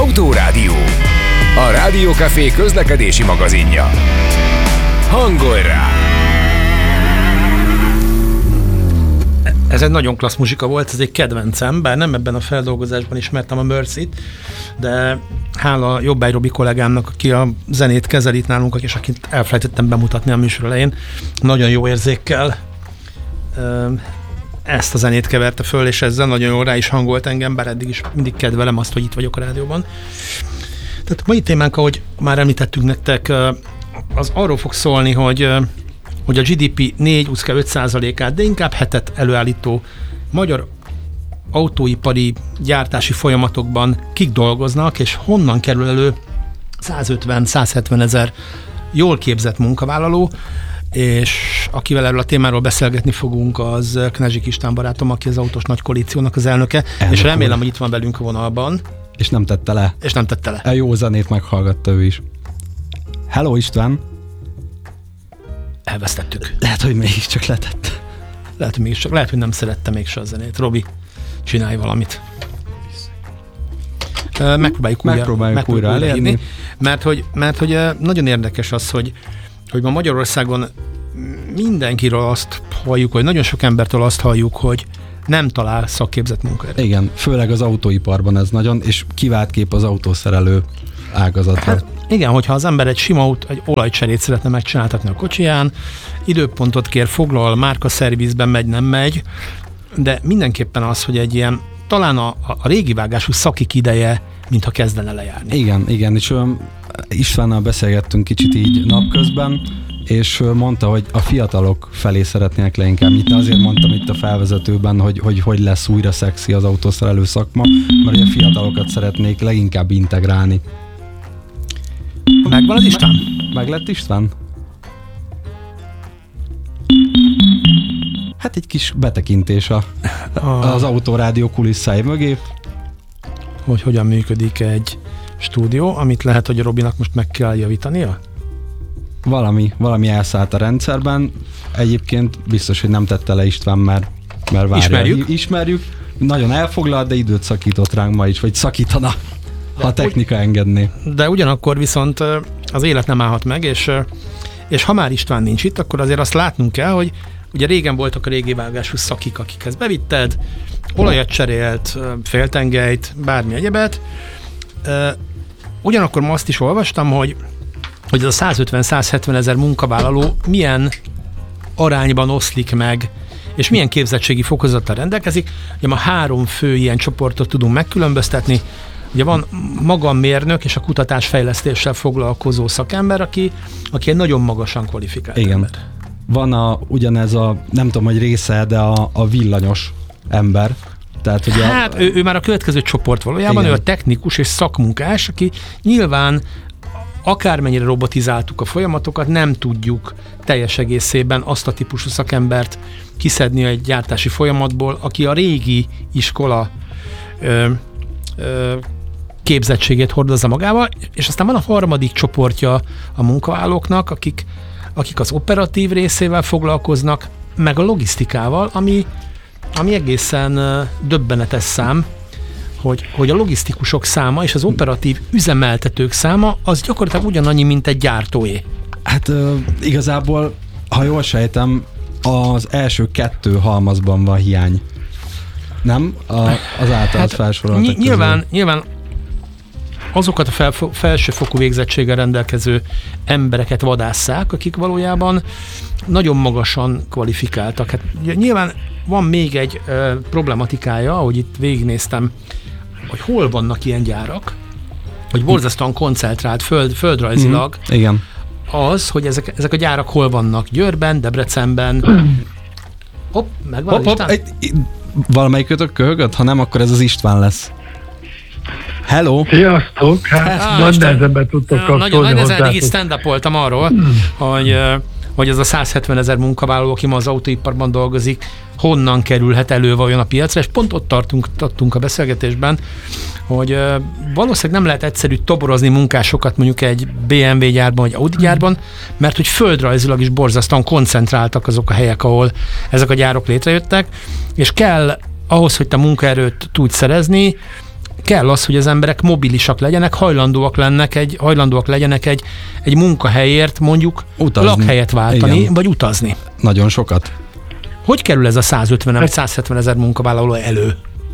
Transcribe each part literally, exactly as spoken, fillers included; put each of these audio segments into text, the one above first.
Autórádió, a Rádiókafé közlekedési magazinja. Hangolj rá! Ez egy nagyon klassz muzsika volt, ez egy kedvencem, bár nem ebben a feldolgozásban ismertem a Mercy-t, de hála Jobbágy Robi kollégámnak, aki a zenét kezelít nálunk, és akit elfelejtettem bemutatni a műsor elején, nagyon jó érzékkel ezt a zenét keverte föl, és ezzel nagyon jól rá is hangolt engem, bár eddig is mindig kedvelem azt, hogy itt vagyok a rádióban. Tehát a mai témánk, ahogy már említettünk nektek, az arról fog szólni, hogy, hogy a gé dé pé négy-öt százalékát, de inkább hetet előállító magyar autóipari gyártási folyamatokban kik dolgoznak, és honnan kerül elő százötven-százhetven ezer jól képzett munkavállaló, és akivel erről a témáról beszélgetni fogunk, az Knezsik István barátom, aki az Autós Nagy Koalíciónak az elnöke, elnök és remélem, úr, hogy itt van velünk a vonalban. És nem tette le. És nem tette le. A jó zenét meghallgatta ő is. Hello István! Elvesztettük. Lehet, hogy mégiscsak letett. Lehet, hogy mégiscsak, lehet, hogy nem szerette mégse a zenét. Robi, csinálj valamit. Megpróbáljuk újra, megpróbáljuk újra elérni. Mert hogy, mert hogy nagyon érdekes az, hogy, hogy ma Magyarországon mindenkiről azt halljuk, hogy nagyon sok embertől azt halljuk, hogy nem talál szakképzett munkaerőt. Igen, főleg az autóiparban ez nagyon, és kivált kép az autószerelő ágazatra. Hát igen, hogyha az ember egy sima autó, egy olajcserét szeretne megcsináltatni a kocsiján, időpontot kér, foglal, márkaszervizben megy, nem megy, de mindenképpen az, hogy egy ilyen, talán a, a régi vágású szakik ideje, mintha kezdene lejárni. Igen, igen, és ö, Istvánnal beszélgettünk kicsit így napközben, és mondta, hogy a fiatalok felé szeretnének leginkább nyitni. Azért mondtam itt a felvezetőben, hogy hogy, hogy lesz újra szexi az autószerelő szakma, mert a fiatalokat szeretnék leginkább integrálni. Megvan az István? Me- meg lett István? Hát egy kis betekintés a, a... az Autórádió kulisszái mögé. Hogy hogyan működik egy stúdió, amit lehet, hogy a Robinak most meg kell javítania? Valami, valami elszállt a rendszerben. Egyébként biztos, hogy nem tette le István, mert, mert várja. Ismerjük. Ismerjük. Nagyon elfoglalt, de időt szakított ránk ma is, vagy szakítana, de ha a technika ugy... engedné. De ugyanakkor viszont az élet nem állhat meg, és, és ha már István nincs itt, akkor azért azt látnunk kell, hogy ugye régen voltak a régi vágású szakik, akikhez bevitted, olajat cserélt, féltengelyt, bármi egyebet. Ugyanakkor ma azt is olvastam, hogy hogy ez a százötven-százhetven ezer munkavállaló milyen arányban oszlik meg, és milyen képzettségi fokozattal rendelkezik. Ugye ma három fő ilyen csoportot tudunk megkülönböztetni. Ugye van maga a mérnök és a kutatásfejlesztéssel foglalkozó szakember, aki, aki egy nagyon magasan kvalifikált Igen. ember. Van a, ugyanez a, nem tudom, hogy része, de a, a villanyos ember. Tehát, ugye hát a, ő, ő már a következő csoport valójában, igen. Ő a technikus és szakmunkás, aki nyilván akármennyire robotizáltuk a folyamatokat, nem tudjuk teljes egészében azt a típusú szakembert kiszedni egy gyártási folyamatból, aki a régi iskola ö, ö, képzettségét hordozza magával, és aztán van a harmadik csoportja a munkavállalóknak, akik, akik az operatív részével foglalkoznak, meg a logisztikával, ami, ami egészen ö, döbbenetes szám, Hogy, hogy a logisztikusok száma és az operatív üzemeltetők száma az gyakorlatilag ugyanannyi, mint egy gyártóé. Hát uh, igazából, ha jól sejtem, az első kettő halmazban van hiány. Nem? A, az általad hát felsoroltak ny- nyilván, nyilván azokat a fel, felsőfokú végzettséggel rendelkező embereket vadásszák, akik valójában nagyon magasan kvalifikáltak. Hát nyilván van még egy uh, problematikája, ahogy itt végignéztem, hogy hol vannak ilyen gyárak, hogy borzasztóan koncentrált föld, földrajzilag, mm, igen. Az, hogy ezek, ezek a gyárak hol vannak, Győrben, Debrecenben. Hopp, megvan hopp, az István? Hopp, valamelyikötök köhögött? Ha nem, akkor ez az István lesz. Hello! Sziasztok! Hát nagy nehezebben tudtok kapcsolni hozzátok. Nagyon nehezen így stand-upoltam arról, hmm. hogy, hogy ez a százhetven ezer munkavállaló, aki ma az autóiparban dolgozik, honnan kerülhet elő vajon a piacra, és pont ott tartunk, tartunk a beszélgetésben, hogy valószínűleg nem lehet egyszerű toborozni munkásokat mondjuk egy bé em vé gyárban, vagy Audi gyárban, mert hogy földrajzilag is borzasztóan koncentráltak azok a helyek, ahol ezek a gyárok létrejöttek, és kell ahhoz, hogy te munkaerőt tudj szerezni, kell az, hogy az emberek mobilisak legyenek, hajlandóak lennek egy, hajlandóak legyenek egy, egy munkahelyért mondjuk utazni. Lakhelyet váltani, igen. Vagy utazni. Nagyon sokat. Hogy kerül ez a százötven vagy százhetven ezer munkavállaló elő?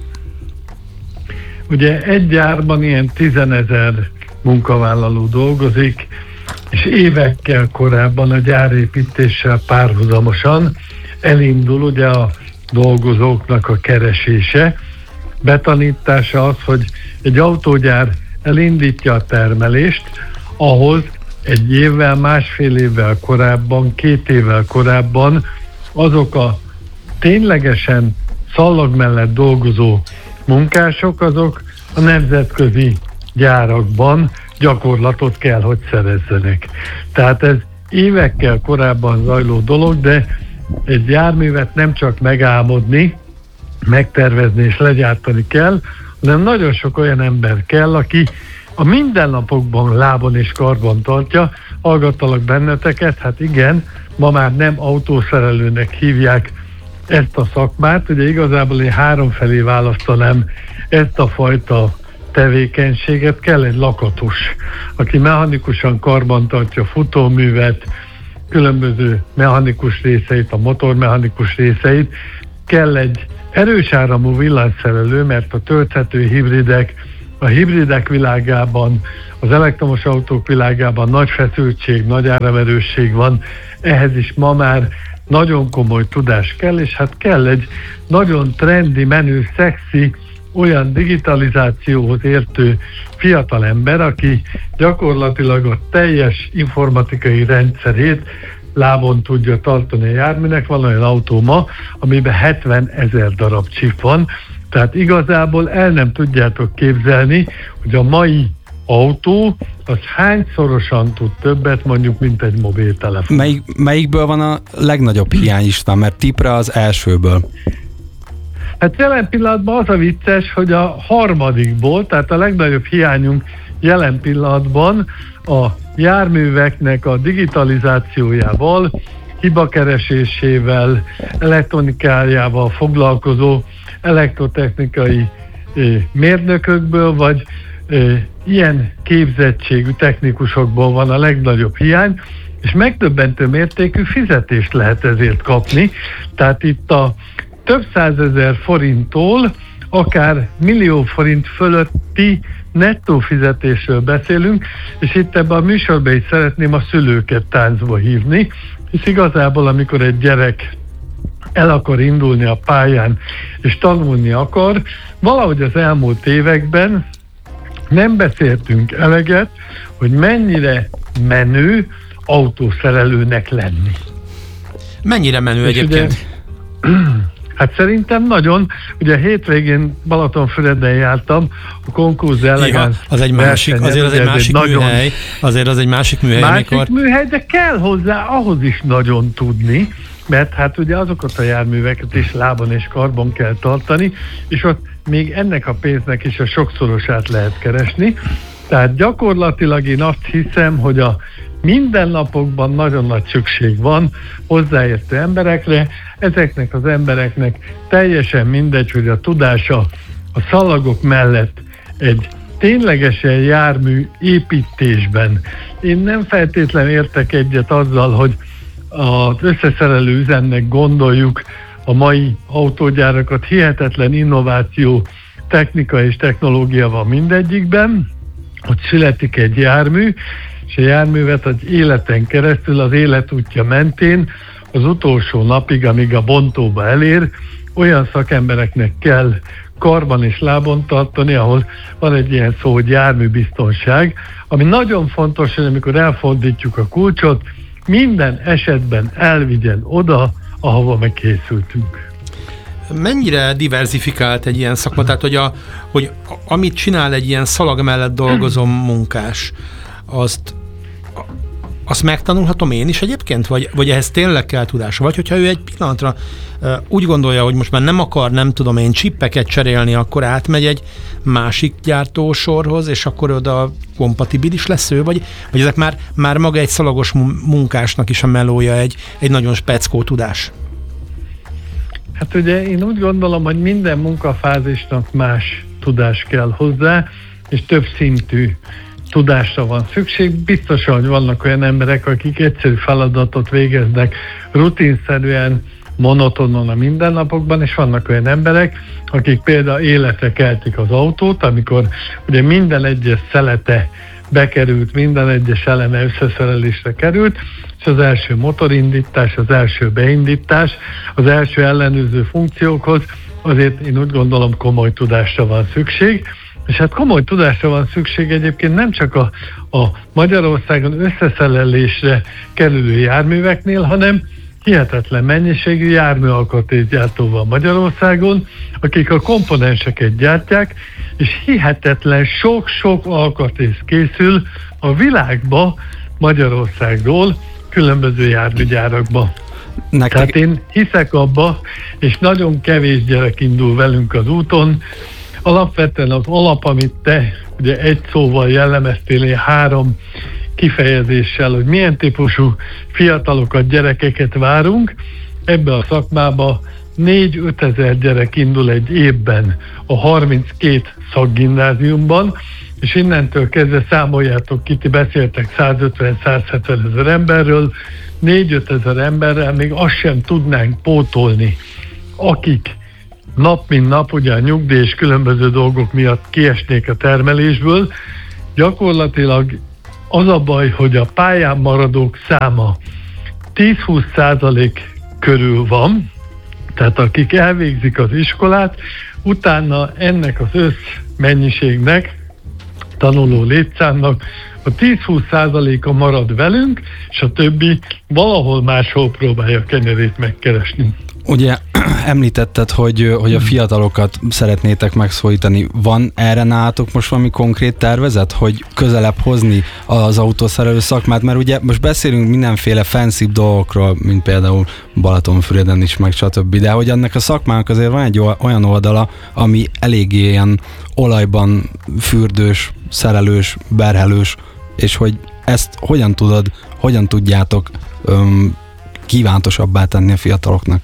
Ugye egy gyárban ilyen tizenezer munkavállaló dolgozik, és évekkel korábban a gyárépítéssel párhuzamosan elindul ugye a dolgozóknak a keresése, betanítása az, hogy egy autógyár elindítja a termelést, ahhoz egy évvel, másfél évvel korábban, két évvel korábban azok a ténylegesen szallag mellett dolgozó munkások, azok a nemzetközi gyárakban gyakorlatot kell, hogy szerezzenek. Tehát ez évekkel korábban zajló dolog, de egy járművet nem csak megálmodni, megtervezni és legyártani kell, hanem nagyon sok olyan ember kell, aki a mindennapokban lábon és karban tartja. Hallgattalak benneteket, hát igen, ma már nem autószerelőnek hívják ezt a szakmát, ugye igazából én háromfelé választanám ezt a fajta tevékenységet. Kell egy lakatos, aki mechanikusan karbantartja futóművet, különböző mechanikus részeit, a motormechanikus részeit. Kell egy erős áramú villanyszerelő, mert a tölthető hibridek, a hibridek világában, az elektromos autók világában nagy feszültség, nagy áramerősség van, ehhez is ma már nagyon komoly tudás kell, és hát kell egy nagyon trendi, menő, szexi, olyan digitalizációhoz értő fiatalember, aki gyakorlatilag a teljes informatikai rendszerét lábon tudja tartani a járműnek. Van olyan autó ma, amiben hetven ezer darab chip van, tehát igazából el nem tudjátok képzelni, hogy a mai autó az hányszorosan tud többet mondjuk, mint egy mobiltelefon. Melyik, melyikből van a legnagyobb hiány, István? Mert tipre az elsőből. Hát jelen pillanatban az a vicces, hogy a harmadikból, tehát a legnagyobb hiányunk jelen pillanatban a járműveknek a digitalizációjával, hibakeresésével, elektronikájával foglalkozó elektrotechnikai eh, mérnökökből, vagy eh, ilyen képzettségű technikusokból van a legnagyobb hiány, és megdöbbentő mértékű fizetést lehet ezért kapni. Tehát itt a több százezer forinttól akár millió forint fölötti nettó fizetésről beszélünk, és itt ebben a műsorban is szeretném a szülőket táncba hívni, és igazából amikor egy gyerek el akar indulni a pályán, és tanulni akar, valahogy az elmúlt években nem beszéltünk eleget, hogy mennyire menő autószerelőnek lenni. Mennyire menő és egyébként? Ugye, hát szerintem nagyon. Ugye hétvégén Balatonfüreden jártam, a Concours Elegance. Az egy másik, azért az egy másik nagyon műhely. Azért az egy másik műhely. Másik amikor... műhely, de kell hozzá ahhoz is nagyon tudni, mert hát ugye azokat a járműveket is lábon és karban kell tartani, és ott még ennek a pénznek is a sokszorosát lehet keresni. Tehát gyakorlatilag én azt hiszem, hogy a mindennapokban nagyon nagy szükség van hozzáértő emberekre. Ezeknek az embereknek teljesen mindegy, hogy a tudása a szalagok mellett egy ténylegesen jármű építésben. Én nem feltétlenül értek egyet azzal, hogy az összeszerelő üzemnek gondoljuk a mai autógyárakat, hihetetlen innováció, technika és technológia van mindegyikben, hogy születik egy jármű, és a járművet az életen keresztül, az életútja mentén az utolsó napig, amíg a bontóba elér, olyan szakembereknek kell karban és lábon tartani, ahol van egy ilyen szó, hogy járműbiztonság, ami nagyon fontos, hogy amikor elfordítjuk a kulcsot, minden esetben elvigyen oda, ahova megkészültünk. Mennyire diversifikált egy ilyen szakma? Tehát, hogy, a, hogy amit csinál egy ilyen szalag mellett dolgozó munkás, azt, azt megtanulhatom én is egyébként? Vagy, vagy ehhez tényleg kell tudása? Vagy hogyha ő egy pillanatra uh, úgy gondolja, hogy most már nem akar, nem tudom én, csippeket cserélni, akkor átmegy egy másik gyártósorhoz, és akkor oda kompatibilis lesz ő? Vagy, vagy ezek már, már maga egy szalagos munkásnak is a melója egy, egy nagyon speckó tudás? Hát ugye én úgy gondolom, hogy minden munkafázisnak más tudás kell hozzá, és több szintű tudásra van szükség. Biztosan, hogy vannak olyan emberek, akik egyszerű feladatot végeznek rutinszerűen, monotonon a mindennapokban, és vannak olyan emberek, akik például életre keltik az autót, amikor ugye minden egyes szelete bekerült, minden egyes eleme összeszerelésre került, és az első motorindítás, az első beindítás, az első ellenőrző funkciókhoz azért én úgy gondolom komoly tudásra van szükség, és hát komoly tudásra van szükség egyébként nem csak a, a Magyarországon összeszerelésre kerülő járműveknél, hanem hihetetlen mennyiségű járműalkatrészgyártó van Magyarországon, akik a komponenseket gyártják, és hihetetlen sok-sok alkatrész készül a világba Magyarországról különböző járműgyárakba. Nektek... Tehát én hiszek abba, és nagyon kevés gyerek indul velünk az úton. Alapvetően az alap, amit te ugye egy szóval jellemeztél, én három kifejezéssel, hogy milyen típusú fiatalokat, gyerekeket várunk. Ebbe a szakmába négy-öt ezer gyerek indul egy évben a harminckét szakgimnáziumban, és innentől kezdve számoljátok ki, ti beszéltek százötven-százhetven ezer emberről, négy-öt ezer emberrel még azt sem tudnánk pótolni, akik nap mint nap ugye a nyugdíj és különböző dolgok miatt kiesnék a termelésből. Gyakorlatilag az a baj, hogy a pályán maradók száma tíz-húsz százalék körül van, tehát akik elvégzik az iskolát, utána ennek az összmennyiségnek, tanuló létszámnak a tíz-húsz százaléka marad velünk, és a többi valahol máshol próbálja a kenyerét megkeresni. Ugye említetted, hogy, hogy a fiatalokat szeretnétek megszólítani. Van erre nálatok most valami konkrét tervezet, hogy közelebb hozni az autószerelő szakmát? Mert ugye most beszélünk mindenféle fancy dolgokról, mint például Balatonfüreden is, meg stb. De hogy ennek a szakmának azért van egy olyan oldala, ami eléggé ilyen olajban fürdős, szerelős, berhelős, és hogy ezt hogyan tudod, hogyan tudjátok öm, kívántosabbá tenni a fiataloknak?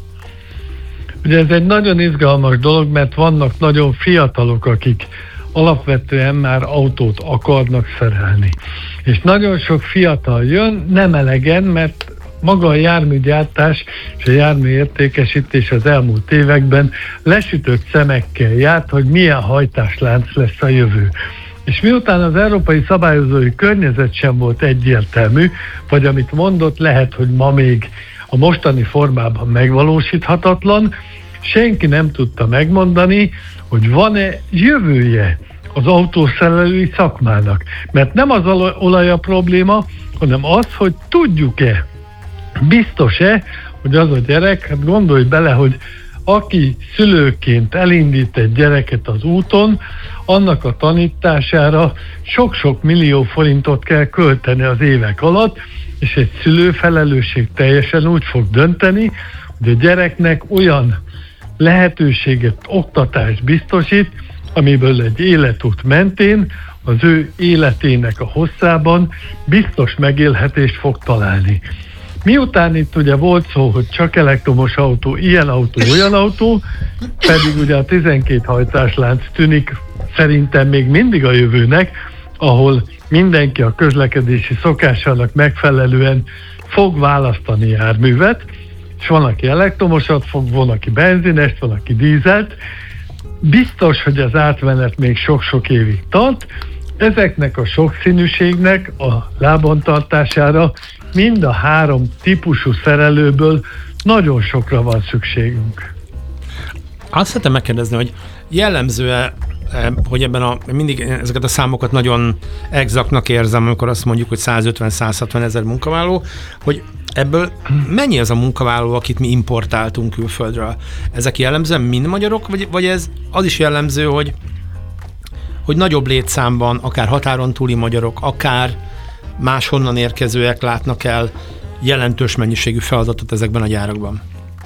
Ugye ez egy nagyon izgalmas dolog, mert vannak nagyon fiatalok, akik alapvetően már autót akarnak szerelni. És nagyon sok fiatal jön, nem elegen, mert maga a járműgyártás és a járműértékesítés az elmúlt években lesütött szemekkel járt, hogy milyen hajtáslánc lesz a jövő. És miután az európai szabályozói környezet sem volt egyértelmű, vagy amit mondott, lehet, hogy ma még a mostani formában megvalósíthatatlan, senki nem tudta megmondani, hogy van-e jövője az autószerelői szakmának. Mert nem az olaj a probléma, hanem az, hogy tudjuk-e, biztos-e, hogy az a gyerek, hát gondolj bele, hogy aki szülőként elindít egy gyereket az úton, annak a tanítására sok-sok millió forintot kell költeni az évek alatt, és egy szülő felelősség teljesen úgy fog dönteni, hogy a gyereknek olyan lehetőséget, oktatást biztosít, amiből egy életút mentén az ő életének a hosszában biztos megélhetést fog találni. Miután itt ugye volt szó, hogy csak elektromos autó, ilyen autó, olyan autó, pedig ugye a tizenkét hajtáslánc tűnik szerintem még mindig a jövőnek, ahol mindenki a közlekedési szokásának megfelelően fog választani járművet, és van, aki elektromosat fog, van, aki benzinest, van, aki dízelt. Biztos, hogy az átmenet még sok-sok évig tart. Ezeknek a sokszínűségnek a lábon tartására mind a három típusú szerelőből nagyon sokra van szükségünk. Azt szeretném megkérdezni, hogy jellemző-e, hogy ebben a, mindig ezeket a számokat nagyon exaktnak érzem, amikor azt mondjuk, hogy százötven-százhatvan ezer munkavállaló, hogy ebből mennyi az a munkavállaló, akit mi importáltunk külföldről? Ezek jellemzően mind magyarok, vagy, vagy ez az is jellemző, hogy, hogy nagyobb létszámban, akár határon túli magyarok, akár máshonnan érkezőek látnak el jelentős mennyiségű feladatot ezekben a gyárakban?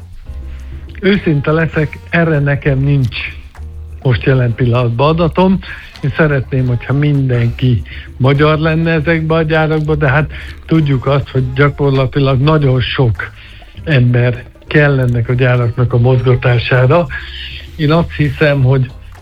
Őszinte leszek, erre nekem nincs most jelen pillanatban adatom. Én szeretném, hogyha mindenki magyar lenne ezekben a gyárakban, de hát tudjuk azt, hogy gyakorlatilag nagyon sok ember kell ennek a gyáraknak a mozgatására. Én azt hiszem, hogy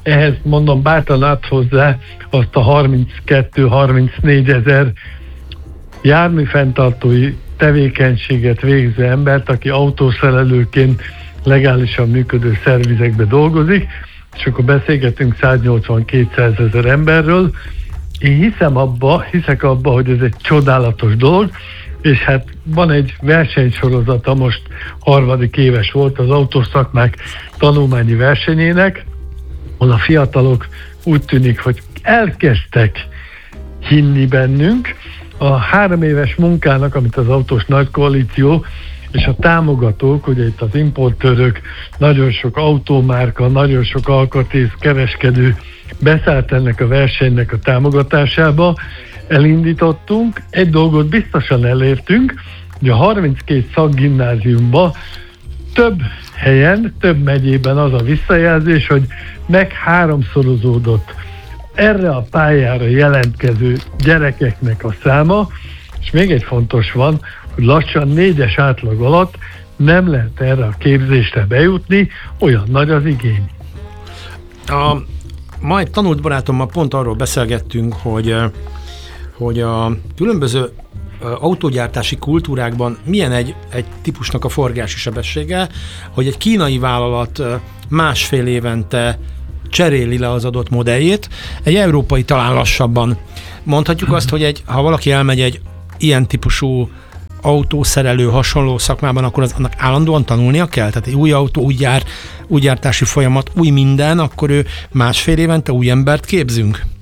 ehhez mondom bátran át hozzá azt a harminckettő-harmincnégy ezer járműfenntartói tevékenységet végző embert, aki autószerelőként legálisan működő szervizekbe dolgozik, és akkor beszélgetünk száznyolcvan-kétszázezer emberről. Én hiszem abba, hiszek abba, hogy ez egy csodálatos dolog, és hát van egy versenysorozata, most harmadik éves volt az autószakmák tanulmányi versenyének, ahol a fiatalok úgy tűnik, hogy elkezdtek hinni bennünk. A három éves munkának, amit az Autós Nagy Koalíció és a támogatók, ugye itt az importőrök, nagyon sok autómárka, nagyon sok alkatrész kereskedő beszállt ennek a versenynek a támogatásába, elindítottunk, egy dolgot biztosan elértünk, hogy a harminckét szakgimnáziumban több helyen, több megyében az a visszajelzés, hogy meg háromszorozódott erre a pályára jelentkező gyerekeknek a száma, és még egy fontos van, hogy lassan négyes átlag alatt nem lehet erre a képzésre bejutni, olyan nagy az igény. A majd tanult barátommal pont arról beszélgettünk, hogy, hogy a különböző autógyártási kultúrákban milyen egy, egy típusnak a forgási sebessége, hogy egy kínai vállalat másfél évente cseréli le az adott modelljét, egy európai talán lassabban. Mondhatjuk azt, hogy egy, ha valaki elmegy egy ilyen típusú autószerelő hasonló szakmában, akkor az, annak állandóan tanulnia kell? Tehát egy új autó, új, gyár, új gyártási folyamat, új minden, akkor ő másfél évente új embert képzünk?